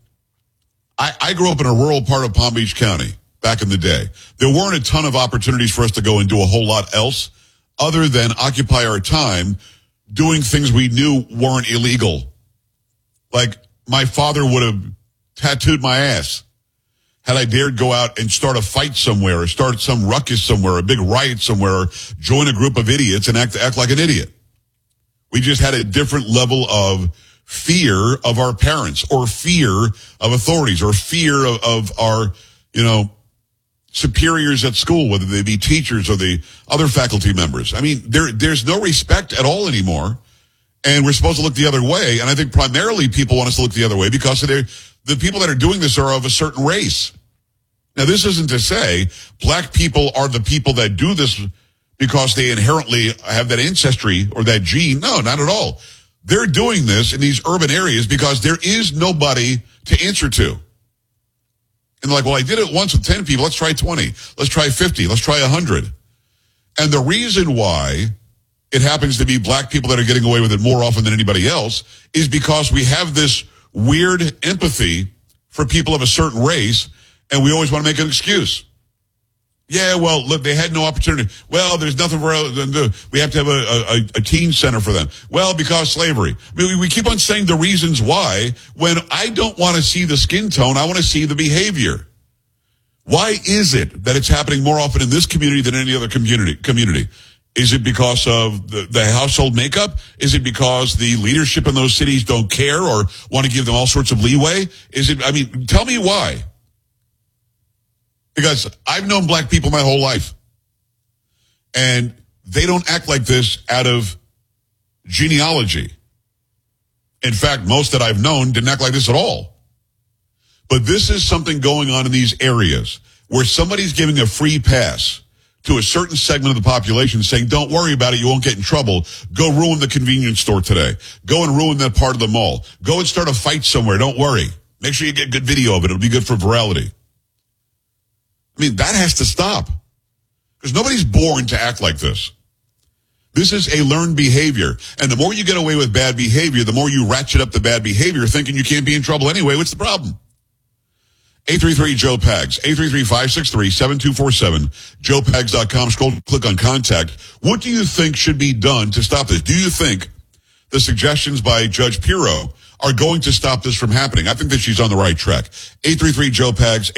I grew up in a rural part of Palm Beach County back in the day. There weren't a ton of opportunities for us to go and do a whole lot else other than occupy our time doing things we knew weren't illegal. Like my father would have tattooed my ass had I dared go out and start a fight somewhere or start some ruckus somewhere, a big riot somewhere, or join a group of idiots and act like an idiot. We just had a different level of fear of our parents or fear of authorities or fear of our, superiors at school, whether they be teachers or the other faculty members. I mean, there's no respect at all anymore. And we're supposed to look the other way. And I think primarily people want us to look the other way because the people that are doing this are of a certain race. Now, this isn't to say black people are the people that do this because they inherently have that ancestry or that gene. No, not at all. They're doing this in these urban areas because there is nobody to answer to. And they're like, well, I did it once with 10 people. Let's try 20. Let's try 50. Let's try 100. And the reason why it happens to be black people that are getting away with it more often than anybody else is because we have this weird empathy for people of a certain race, and we always want to make an excuse. Yeah, well, look, they had no opportunity. Well, there's nothing for them to do. We have to have a teen center for them. Well, because slavery. I mean, we keep on saying the reasons why when I don't want to see the skin tone. I want to see the behavior. Why is it that it's happening more often in this community than any other community? Is it because of the household makeup? Is it because the leadership in those cities don't care or want to give them all sorts of leeway? Tell me why. Because I've known black people my whole life. And they don't act like this out of genealogy. In fact, most that I've known didn't act like this at all. But this is something going on in these areas where somebody's giving a free pass to a certain segment of the population saying, don't worry about it, you won't get in trouble. Go ruin the convenience store today. Go and ruin that part of the mall. Go and start a fight somewhere, don't worry. Make sure you get good video of it. It'll be good for virality. I mean, that has to stop. Because nobody's born to act like this. This is a learned behavior. And the more you get away with bad behavior, the more you ratchet up the bad behavior thinking you can't be in trouble anyway. What's the problem? 833-JOE-PAGS, 833-563-7247, joepags.com. Scroll, click on contact. What do you think should be done to stop this? Do you think the suggestions by Judge Pirro are going to stop this from happening? I think that she's on the right track. 833-JOE-PAGS,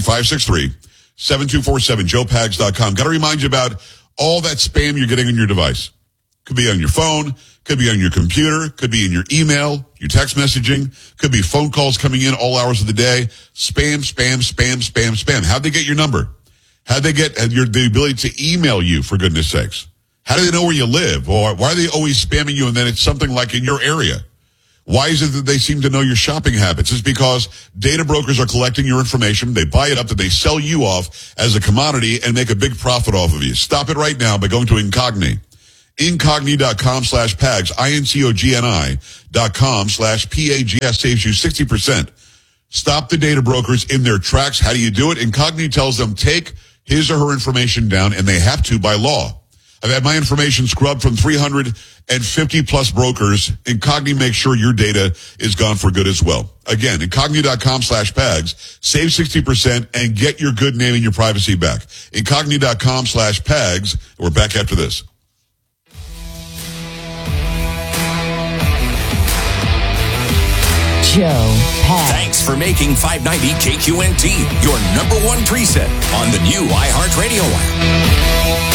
833-563-7247, joepags.com. Got to remind you about all that spam you're getting on your device. Could be on your phone, could be on your computer, could be in your email, your text messaging, could be phone calls coming in all hours of the day. Spam, spam, spam, spam, spam. How'd they get your number? How'd they get the ability to email you, for goodness sakes? How do they know where you live? Or why are they always spamming you and then it's something like in your area? Why is it that they seem to know your shopping habits? It's because data brokers are collecting your information. They buy it up and they sell you off as a commodity and make a big profit off of you. Stop it right now by going to Incogni. Incogni.com/PAGS, INCOGNI.com/PAGS saves you 60%. Stop the data brokers in their tracks. How do you do it? Incogni tells them take his or her information down, and they have to by law. I've had my information scrubbed from 350 plus brokers. Incogni makes sure your data is gone for good as well. Again, Incogni.com/PAGS, save 60% and get your good name and your privacy back. Incogni.com/PAGS. We're back after this. Joe Pags. Thanks for making 590 KQNT your number one preset on the new iHeartRadio app.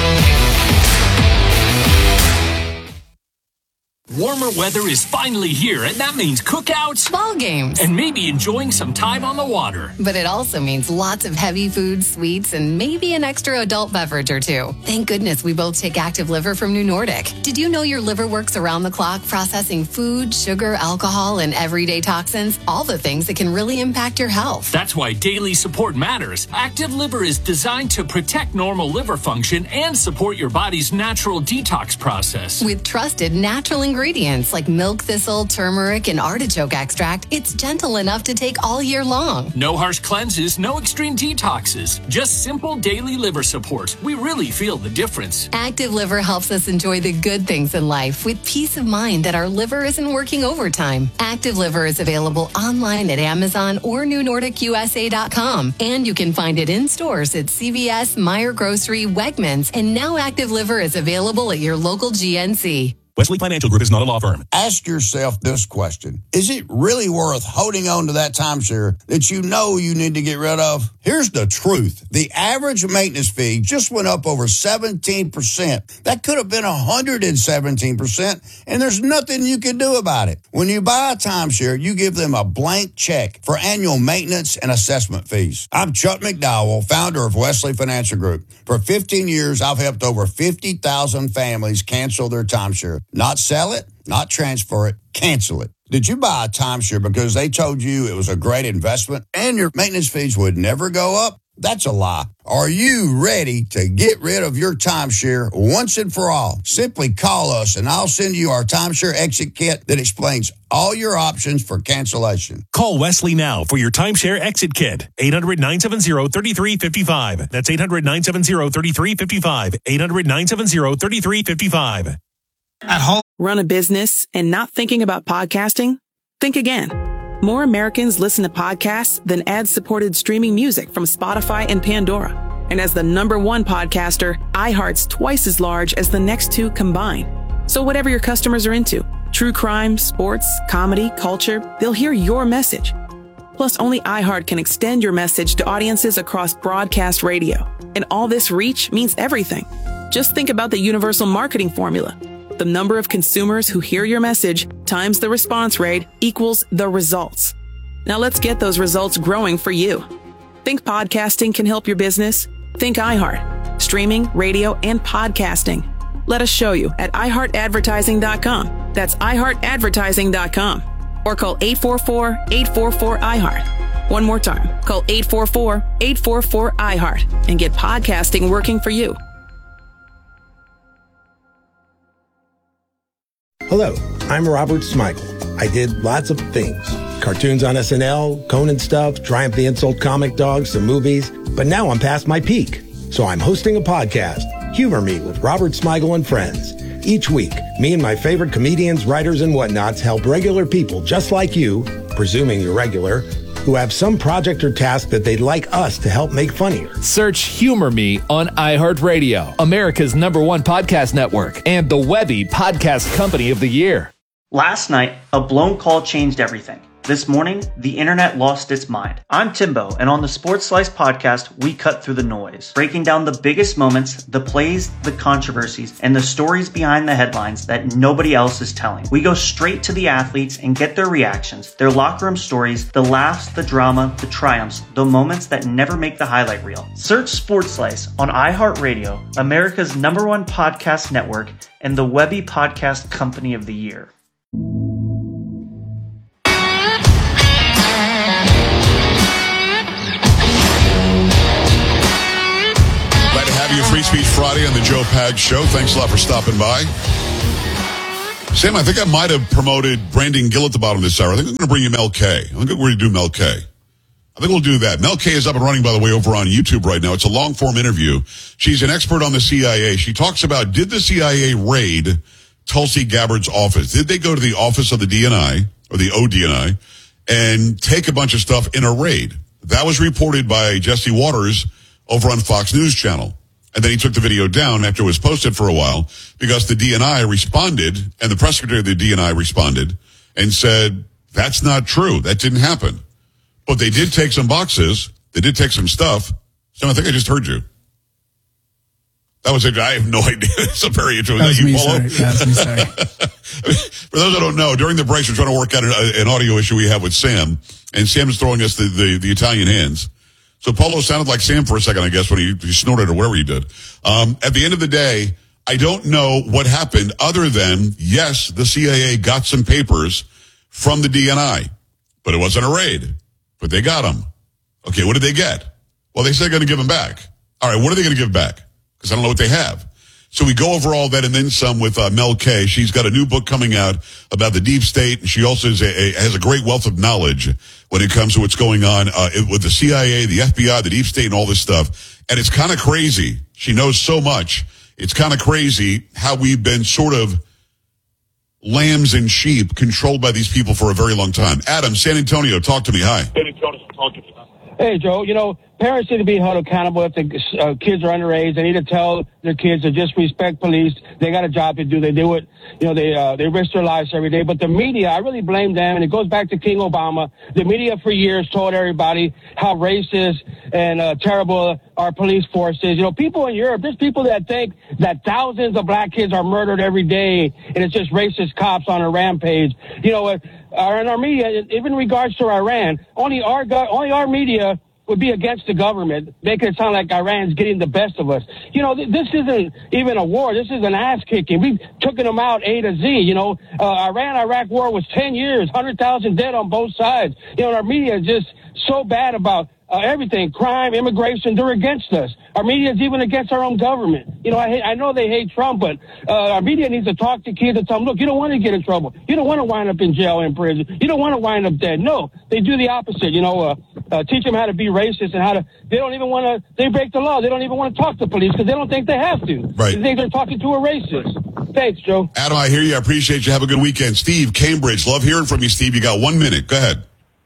Warmer weather is finally here, and that means cookouts, ball games, and maybe enjoying some time on the water. But it also means lots of heavy food, sweets, and maybe an extra adult beverage or two. Thank goodness we both take Active Liver from New Nordic. Did you know your liver works around the clock processing food, sugar, alcohol, and everyday toxins? All the things that can really impact your health. That's why daily support matters. Active Liver is designed to protect normal liver function and support your body's natural detox process. With trusted natural ingredients like milk thistle, turmeric, and artichoke extract, it's gentle enough to take all year long. No harsh cleanses, no extreme detoxes, just simple daily liver support. We really feel the difference. Active Liver helps us enjoy the good things in life with peace of mind that our liver isn't working overtime. Active Liver is available online at Amazon or NewNordicUSA.com, and you can find it in stores at CVS, Meijer Grocery, Wegmans, and now Active Liver is available at your local GNC. Wesley Financial Group is not a law firm. Ask yourself this question. Is it really worth holding on to that timeshare that you know you need to get rid of? Here's the truth. The average maintenance fee just went up over 17%. That could have been 117%, and there's nothing you can do about it. When you buy a timeshare, you give them a blank check for annual maintenance and assessment fees. I'm Chuck McDowell, founder of Wesley Financial Group. For 15 years, I've helped over 50,000 families cancel their timeshare. Not sell it, not transfer it, cancel it. Did you buy a timeshare because they told you it was a great investment and your maintenance fees would never go up? That's a lie. Are you ready to get rid of your timeshare once and for all? Simply call us and I'll send you our timeshare exit kit that explains all your options for cancellation. Call Wesley now for your timeshare exit kit. 800-970-3355. That's 800-970-3355. 800-970-3355. At home, run a business and not thinking about podcasting? Think again. More Americans listen to podcasts than ad-supported streaming music from Spotify and Pandora. And as the #1 podcaster, iHeart's twice as large as the next two combined. So whatever your customers are into, true crime, sports, comedy, culture, they'll hear your message. Plus, only iHeart can extend your message to audiences across broadcast radio. And all this reach means everything. Just think about the universal marketing formula. The number of consumers who hear your message times the response rate equals the results. Now let's get those results growing for you. Think podcasting can help your business? Think iHeart. Streaming, radio, and podcasting. Let us show you at iHeartAdvertising.com. That's iHeartAdvertising.com. Or call 844-844-iHeart. One more time. Call 844-844-iHeart and get podcasting working for you. Hello, I'm Robert Smigel. I did lots of things. Cartoons on SNL, Conan stuff, Triumph the Insult Comic Dog, some movies. But now I'm past my peak. So I'm hosting a podcast, Humor Me with Robert Smigel and Friends. Each week, me and my favorite comedians, writers, and whatnots help regular people just like you, presuming you're regular, who have some project or task that they'd like us to help make funnier. Search Humor Me on iHeartRadio, America's #1 podcast network, and the Webby Podcast Company of the Year. Last night, a blown call changed everything. This morning, the internet lost its mind. I'm Timbo, and on the Sports Slice podcast, we cut through the noise, breaking down the biggest moments, the plays, the controversies, and the stories behind the headlines that nobody else is telling. We go straight to the athletes and get their reactions, their locker room stories, the laughs, the drama, the triumphs, the moments that never make the highlight reel. Search Sports Slice on iHeartRadio, America's #1 podcast network, and the Webby Podcast Company of the Year. Glad to have you Free Speech Friday on the Joe Pags Show. Thanks a lot for stopping by. Sam, I think I might have promoted Brandon Gill at the bottom of this hour. I think I'm going to bring you Mel K. I think we're going to do Mel K. I think we'll do that. Mel K is up and running, by the way, over on YouTube right now. It's a long-form interview. She's an expert on the CIA. She talks about, did the CIA raid Tulsi Gabbard's office? Did they go to the office of the DNI, or the ODNI, and take a bunch of stuff in a raid? That was reported by Jesse Waters over on Fox News Channel. And then he took the video down after it was posted for a while because the DNI responded, and the press secretary of the DNI responded and said, that's not true. That didn't happen. But they did take some boxes. They did take some stuff. So I think I just heard you. That was it. I have no idea. It's a very interesting. That's me, sorry. That's me, sorry. For those that don't know, during the breaks, we're trying to work out an audio issue we have with Sam, and Sam is throwing us the Italian hands. So Polo sounded like Sam for a second, I guess, when he snorted or whatever he did. At the end of the day, I don't know what happened other than, yes, the CIA got some papers from the DNI, but it wasn't a raid. But they got them. Okay, what did they get? Well, they said they're going to give them back. All right, what are they going to give back? Because I don't know what they have. So we go over all that and then some with Mel K. She's got a new book coming out about the deep state, and she also has a great wealth of knowledge when it comes to what's going on with the CIA, the FBI, the deep state, and all this stuff. And it's kind of crazy. She knows so much. It's kind of crazy how we've been sort of lambs and sheep controlled by these people for a very long time. Adam, San Antonio, talk to me. Hi. Hey, Joe, parents need to be held accountable if the kids are underage. They need to tell their kids to just respect police. They got a job to do. They do it. They risk their lives every day. But the media, I really blame them. And it goes back to King Obama. The media for years told everybody how racist and terrible our police force is. People in Europe, there's people that think that thousands of black kids are murdered every day, and it's just racist cops on a rampage. In our media, even in regards to Iran, only our media would be against the government, making it sound like Iran's getting the best of us. This isn't even a war. This is an ass kicking. We've taken them out A to Z. Iran-Iraq war was 10 years, 100,000 dead on both sides. Our media is just so bad about everything, crime, immigration. They're against us. Our media is even against our own government. I know they hate Trump, but our media needs to talk to kids and tell them, look, you don't want to get in trouble. You don't want to wind up in jail or in prison. You don't want to wind up dead. No, they do the opposite. Teach them how to be racist and they don't even want to, they break the law. They don't even want to talk to police because they don't think they have to. Right. They think they're talking to a racist. Thanks, Joe. Adam, I hear you. I appreciate you. Have a good weekend. Steve, Cambridge. Love hearing from you, Steve. You got 1 minute. Go ahead.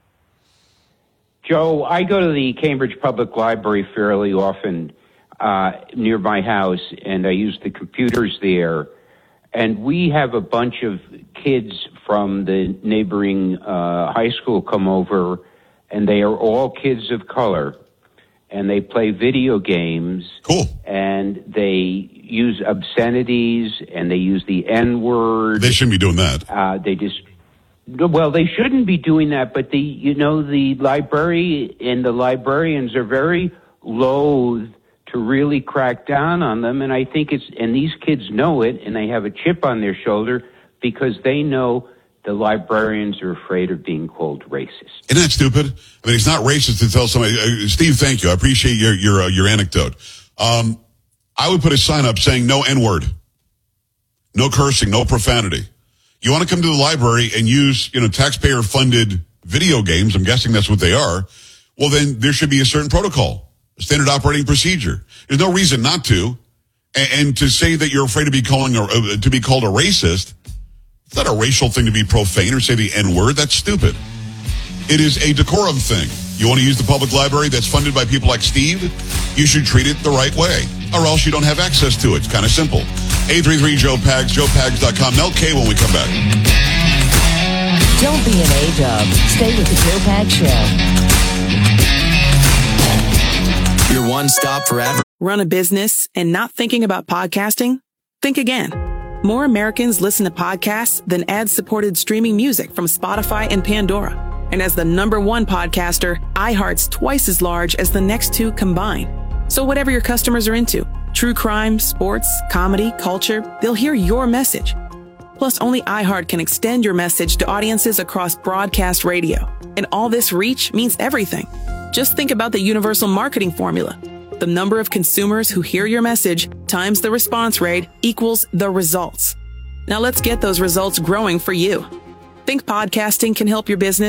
Joe, I go to the Cambridge Public Library fairly often near my house, and I use the computers there. And we have a bunch of kids from the neighboring high school come over, and they are all kids of color, and they play video games. Cool. And they use obscenities, and they use the N-word. They shouldn't be doing that. Well, they shouldn't be doing that, but the library and the librarians are very loath to really crack down on them, and I think and these kids know it, and they have a chip on their shoulder because they know the librarians are afraid of being called racist. Isn't that stupid? I mean, it's not racist to tell somebody. Steve, thank you. I appreciate your anecdote. I would put a sign up saying no N-word, no cursing, no profanity. You want to come to the library and use, taxpayer-funded video games, I'm guessing that's what they are, well, then there should be a certain protocol, a standard operating procedure. There's no reason not to. And to say that you're afraid to be called a racist, it's not a racial thing to be profane or say the N-word. That's stupid. It is a decorum thing. You want to use the public library that's funded by people like Steve? You should treat it the right way, or else you don't have access to it. It's kind of simple. 833-JOE-PAGS, JoePags.com. Mel K when we come back. Don't be an A-dub. Stay with the Joe Pags Show. Your one stop forever. Run a business and not thinking about podcasting? Think again. More Americans listen to podcasts than ad-supported streaming music from Spotify and Pandora. And as the #1 podcaster, iHeart's twice as large as the next two combined. So whatever your customers are into, true crime, sports, comedy, culture, they'll hear your message. Plus, only iHeart can extend your message to audiences across broadcast radio. And all this reach means everything. Just think about the universal marketing formula. The number of consumers who hear your message times the response rate equals the results. Now let's get those results growing for you. Think podcasting can help your business?